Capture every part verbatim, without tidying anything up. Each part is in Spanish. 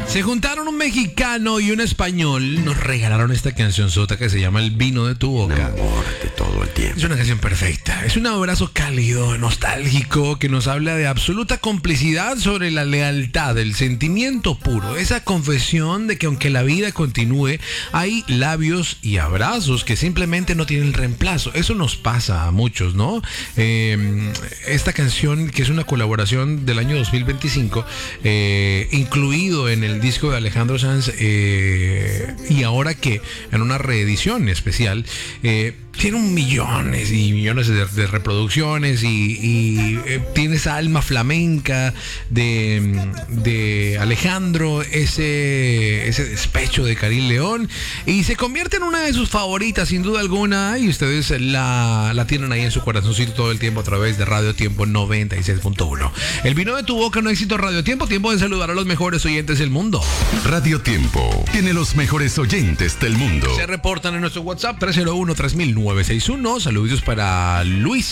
Se juntaron un mexicano y un español, nos regalaron esta canción sota que se llama El vino de tu boca. Amor de todo el tiempo. Es una canción perfecta, es un abrazo cálido, nostálgico, que nos habla de absoluta complicidad sobre la lealtad, el sentimiento puro, esa confesión de que aunque la vida continúe, hay labios y abrazos que simplemente no tienen reemplazo. Eso nos pasa a muchos, ¿no? Eh, esta canción, que es una colaboración del año dos mil veinticinco, eh, incluido en el disco de Alejandro Sanz, eh, y ahora que en una reedición especial, eh, tiene un millones y millones de, de reproducciones y, y eh, tiene esa alma flamenca de, de Alejandro, ese, ese despecho de Karim León, y se convierte en una de sus favoritas sin duda alguna, y ustedes la, la tienen ahí en su corazoncito todo el tiempo a través de Radio Tiempo noventa y seis punto uno. El vino de tu boca, no éxito Radio Tiempo, tiempo de saludar a los mejores oyentes del mundo. Radio Tiempo tiene los mejores oyentes del mundo. Se reportan en nuestro WhatsApp tres cero uno tres mil nueve seis uno. Saluditos para Luis,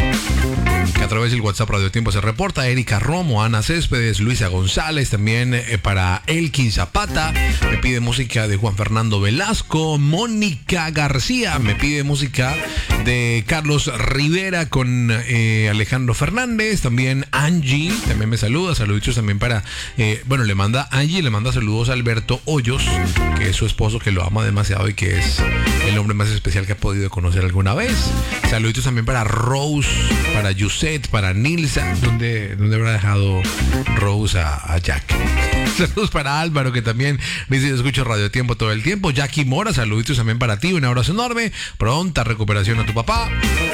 que a través del WhatsApp Radio Tiempo se reporta. Erika Romo, Ana Céspedes, Luisa González, también eh, para Elkin Zapata. Me pide música de Juan Fernando Velasco. Mónica García me pide música de Carlos Rivera con eh, Alejandro Fernández. También Angie también me saluda. Saluditos también para, eh, bueno, le manda Angie, le manda saludos a Alberto Hoyos, que es su esposo, que lo ama demasiado y que es el hombre más especial que ha podido conocer alguna vez. Saluditos también para Rose, para Yuset, para Nilsa. ¿Dónde, dónde habrá dejado Rose a, a Jack? Saludos para Álvaro, que también dice: yo escucho Radio Tiempo todo el tiempo. Jackie Mora, saluditos también para ti, un abrazo enorme. Pronta recuperación a tu papá.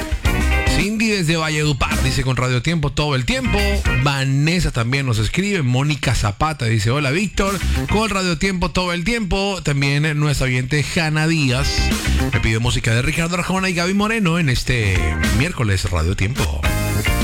Cindy desde Valledupar dice: con Radio Tiempo todo el tiempo. Vanessa también nos escribe. Mónica Zapata dice: hola Víctor, con Radio Tiempo todo el tiempo. También nuestra oyente Hanna Díaz me pide música de Ricardo Arjona y Gaby Moreno en este miércoles Radio Tiempo.